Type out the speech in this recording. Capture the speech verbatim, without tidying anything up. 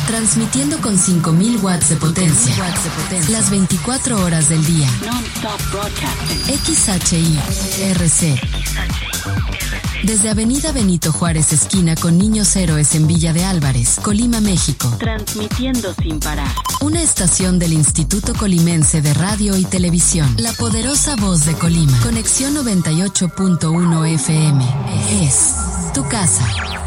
Transmitiendo con cinco mil watts de potencia. Las veinticuatro horas del día. X H I R C. Desde Avenida Benito Juárez, esquina con Niños Héroes en Villa de Álvarez, Colima, México. Transmitiendo sin parar. Una estación del Instituto Colimense de Radio y Televisión. La poderosa voz de Colima. Conexión noventa y ocho punto uno F M. Es tu casa.